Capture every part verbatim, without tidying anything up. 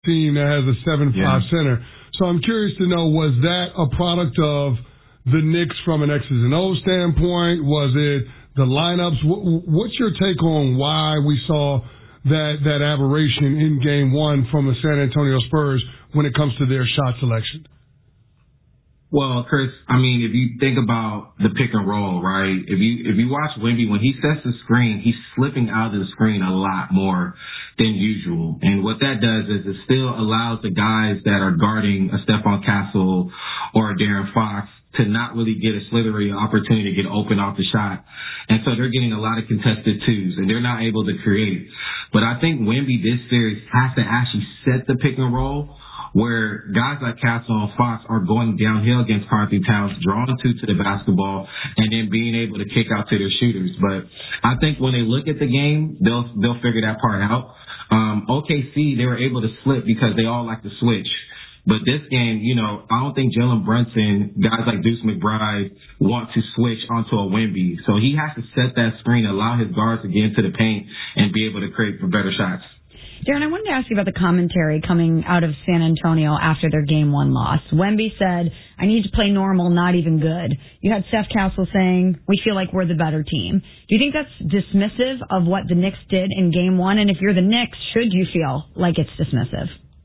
team that has a seven five yeah. center. So I'm curious to know, was that a product of the Knicks from an X's and O's standpoint? Was it the lineups? What's your take on why we saw that that aberration in game one from the San Antonio Spurs when it comes to their shot selection? Well, Chris, I mean, if you think about the pick and roll, right? If you if you watch Wemby, when he sets the screen, he's slipping out of the screen a lot more than usual. And what that does is it still allows the guys that are guarding a Stephon Castle or a De'Aaron Fox to not really get a slithery opportunity to get open off the shot. And so they're getting a lot of contested twos, and they're not able to create. But I think Wemby this series has to actually set the pick and roll, where guys like Castle and Fox are going downhill against Karl-Anthony Towns, drawing two to the basketball, and then being able to kick out to their shooters. But I think when they look at the game, they'll they'll figure that part out. Um, O K C, they were able to slip because they all like to switch. But this game, you know, I don't think Jalen Brunson, guys like Deuce McBride, want to switch onto a Wemby. So he has to set that screen, allow his guards to get into the paint, and be able to create for better shots. Darren, I wanted to ask you about the commentary coming out of San Antonio after their game one loss. Wemby said, I need to play normal, not even good. You had Steph Castle saying, we feel like we're the better team. Do you think that's dismissive of what the Knicks did in game one? And if you're the Knicks, should you feel like it's dismissive?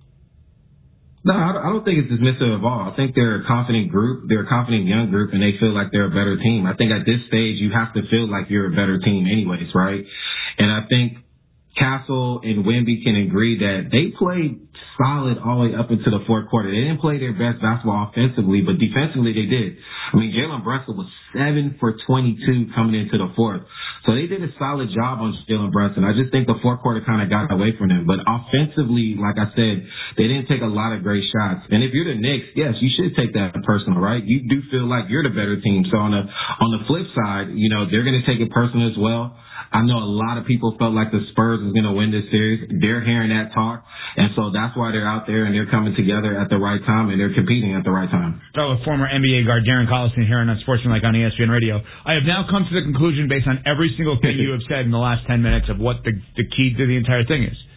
No, I don't think it's dismissive at all. I think they're a confident group. They're a confident young group, and they feel like they're a better team. I think at this stage, you have to feel like you're a better team anyways, right? And I think Castle and Wemby can agree that they played solid all the way up into the fourth quarter. They didn't play their best basketball offensively, but defensively they did. I mean, Jalen Brunson was seven for twenty-two coming into the fourth. So they did a solid job on Jalen Brunson. I just think the fourth quarter kind of got away from them. But offensively, like I said, they didn't take a lot of great shots. And if you're the Knicks, yes, you should take that personal, right? You do feel like you're the better team. So on the on the flip side, you know, they're going to take it personal as well. I know a lot of people felt like the Spurs was going to win this series. They're hearing that talk, and so that's why they're out there and they're coming together at the right time and they're competing at the right time. Fellow former N B A guard Darren Collison here on Sportsmanlike on E S P N Radio. I have now come to the conclusion, based on every single thing you have said in the last ten minutes, of what the, the key to the entire thing is.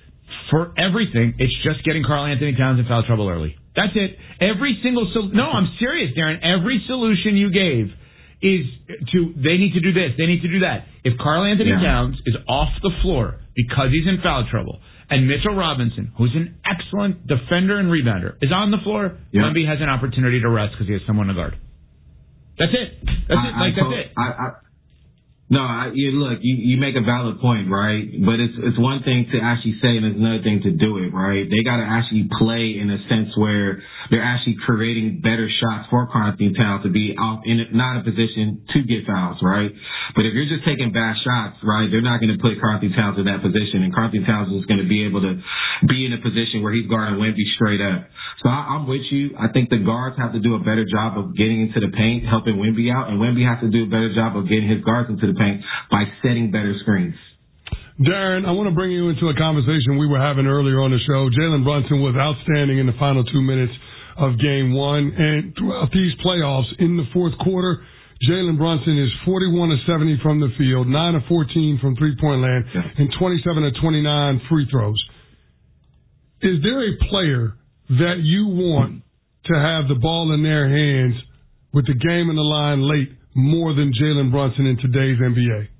For everything, it's just getting Karl-Anthony Towns in foul trouble early. That's it. Every single sol- no, I'm serious, Darren. Every solution you gave is to, they need to do this, they need to do that. If Karl-Anthony yeah. Towns is off the floor because he's in foul trouble, and Mitchell Robinson, who's an excellent defender and rebounder, is on the floor, yeah. Wemby has an opportunity to rest because he has someone to guard. That's it. That's I, it. Like, I that's it. I, I, no, I, you, look, you, you make a valid point, right? But it's it's one thing to actually say and it's another thing to do it, right? They got to actually play in a sense where they're actually creating better shots for Karl-Anthony Towns to be off in not in a position to get fouls, right? But if you're just taking bad shots, right, they're not going to put Karl-Anthony Towns in that position, and Karl-Anthony Towns is going to be able to be in a position where he's guarding Wemby straight up. So I, I'm with you. I think the guards have to do a better job of getting into the paint, helping Wemby out, and Wemby has to do a better job of getting his guards into the paint by setting better screens. Darren, I want to bring you into a conversation we were having earlier on the show. Jalen Brunson was outstanding in the final two minutes of game one, and throughout these playoffs in the fourth quarter, Jalen Brunson is forty-one of seventy from the field, nine of fourteen from three-point land, yeah. and twenty-seven of twenty-nine free throws. Is there a player that you want to have the ball in their hands with the game in the line late more than Jalen Brunson in today's N B A?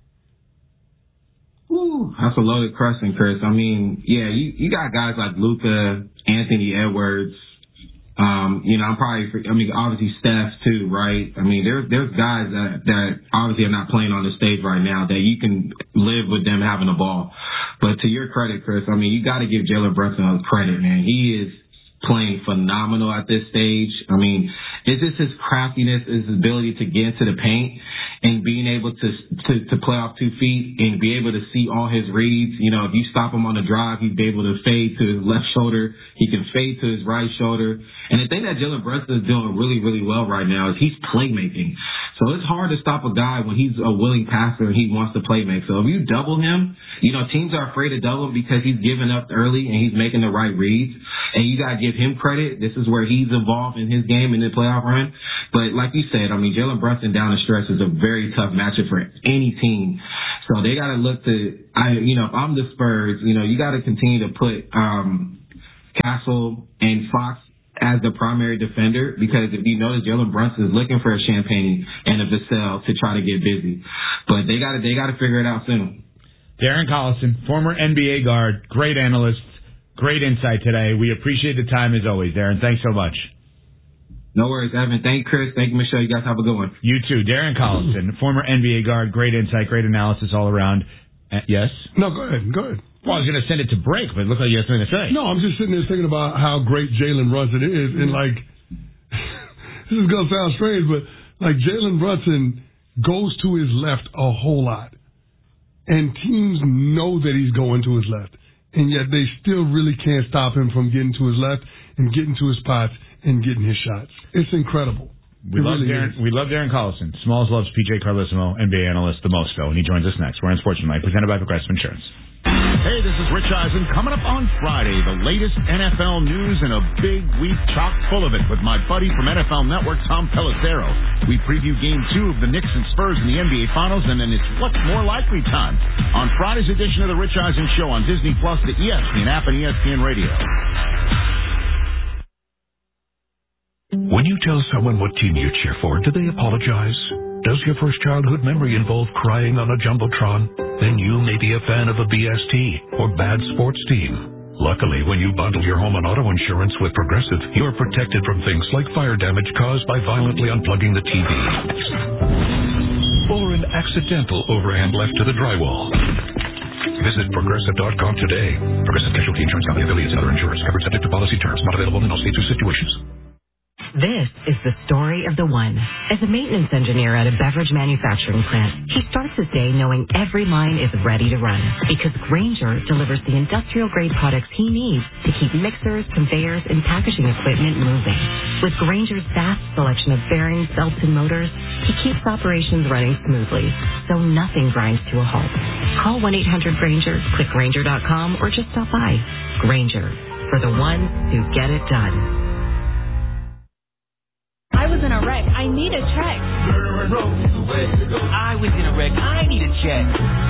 Ooh, that's a loaded question, Chris. I mean, yeah, you, you got guys like Luka, Anthony Edwards. Um, you know, I'm probably, I mean, obviously Steph too, right? I mean, there's there's guys that, that obviously are not playing on the stage right now that you can live with them having the ball. But to your credit, Chris, I mean, you got to give Jalen Brunson credit, man. He is playing phenomenal at this stage. I mean, it's just his craftiness, his ability to get into the paint and being able to, to to play off two feet and be able to see all his reads. You know, if you stop him on the drive, he'd be able to fade to his left shoulder. He can fade to his right shoulder. And the thing that Jalen Brunson is doing really, really well right now is he's playmaking. So it's hard to stop a guy when he's a willing passer and he wants to play make. So if you double him, you know, teams are afraid to double him because he's giving up early and he's making the right reads. And you got to give him credit. This is where he's involved in his game in the playoff run. But like you said, I mean, Jalen Brunson down the stretch is a very tough matchup for any team. So they got to look to, I, you know, if I'm the Spurs, you know, you got to continue to put, um, Castle and Fox as the primary defender, because if you notice, Jalen Brunson is looking for a Champagne and a Vassell to try to get busy. But they got to they got to figure it out soon. Darren Collison, former N B A guard, great analyst, great insight today. We appreciate the time as always, Darren. Thanks so much. No worries, Evan. Thank you, Chris. Thank you, Michelle. You guys have a good one. You too. Darren Collison, former N B A guard, great insight, great analysis all around. Uh, yes? No, go ahead. Go ahead. Well, I was going to send it to break, but it looked like you had something to say. No, I'm just sitting there thinking about how great Jalen Brunson is. And, like, this is going to sound strange, but, like, Jalen Brunson goes to his left a whole lot. And teams know that he's going to his left. And yet they still really can't stop him from getting to his left and getting to his spots and getting his shots. It's incredible. We it love really Darren. is. We love Darren Collison. Smalls loves P J Carlissimo, N B A analyst, the most though, and he joins us next. We're on Sports Tonight, presented by Progressive Insurance. Hey, this is Rich Eisen. Coming up on Friday, the latest N F L news and a big week chock full of it with my buddy from N F L Network, Tom Pelissero. We preview Game Two of the Knicks and Spurs in the N B A Finals, and then it's What's More Likely time on Friday's edition of the Rich Eisen Show on Disney Plus, the E S P N app, and E S P N Radio. When you tell someone what team you cheer for, do they apologize? Does your first childhood memory involve crying on a Jumbotron? Then you may be a fan of a B S T or bad sports team. Luckily, when you bundle your home and auto insurance with Progressive, you're protected from things like fire damage caused by violently unplugging the T V or an accidental overhand left to the drywall. Visit Progressive dot com today. Progressive Casualty Insurance Company affiliates and other insurers covered subject to policy terms. Not available in all states or situations. This is the story of the one. As a maintenance engineer at a beverage manufacturing plant, he starts his day knowing every line is ready to run because Grainger delivers the industrial-grade products he needs to keep mixers, conveyors, and packaging equipment moving. With Grainger's vast selection of bearings, belts, and motors, he keeps operations running smoothly, so nothing grinds to a halt. Call one eight hundred Grainger, click Grainger dot com, or just stop by. Grainger, for the ones who get it done. I was in a wreck. I need a check. I was in a wreck. I need a check.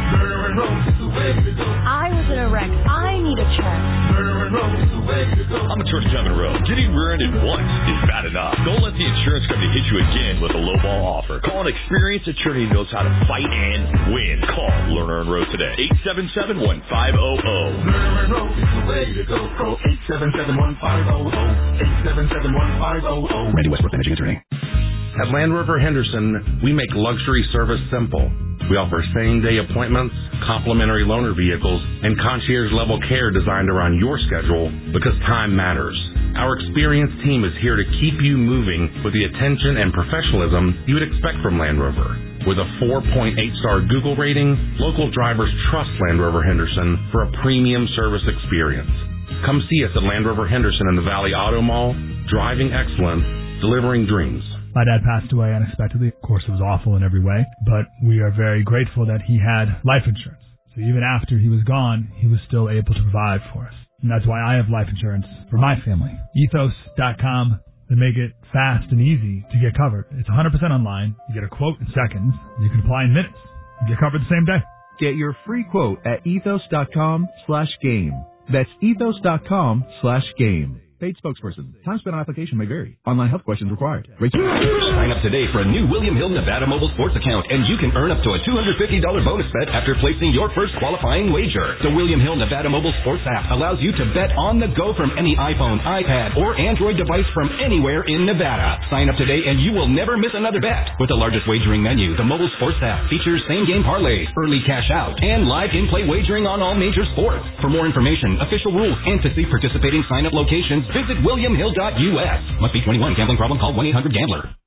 I was in a wreck. I need a check. I'm a twenty-seven row. Getting rear-ended once is bad enough. Don't let the insurance company hit you again with a lowball offer. Call an experienced attorney who knows how to fight and win. Call Lerner and Rowe today. eight seven seven, one five zero zero. Lerner and Rowe is the way to go. Call eight seven seven, one five zero zero. eight seven seven, one five zero zero. Randy Westbrook, managing attorney. At Land Rover Henderson, we make luxury service simple. We offer same-day appointments, complimentary loaner vehicles, and concierge-level care designed around your schedule because time matters. Our experienced team is here to keep you moving with the attention and professionalism you would expect from Land Rover. With a four point eight star Google rating, local drivers trust Land Rover Henderson for a premium service experience. Come see us at Land Rover Henderson in the Valley Auto Mall, driving excellence, delivering dreams. My dad passed away unexpectedly. Of course, it was awful in every way, but we are very grateful that he had life insurance. So even after he was gone, he was still able to provide for us. And that's why I have life insurance for my family. ethos dot com. They make it fast and easy to get covered. It's one hundred percent online. You get a quote in seconds. You can apply in minutes. You get covered the same day. Get your free quote at ethos dot com slash game. That's ethos dot com slash game. Paid spokesperson. Time spent on application may vary. Online health questions required. Sign up today for a new William Hill Nevada Mobile Sports account, and you can earn up to a two hundred fifty dollars bonus bet after placing your first qualifying wager. The William Hill Nevada Mobile Sports app allows you to bet on the go from any iPhone, iPad, or Android device from anywhere in Nevada. Sign up today, and you will never miss another bet. With the largest wagering menu, the mobile sports app features same-game parlays, early cash out, and live in-play wagering on all major sports. For more information, official rules, and to see participating sign-up locations, visit william hill dot U S. Must be twenty-one. Gambling problem? Call one eight hundred gambler.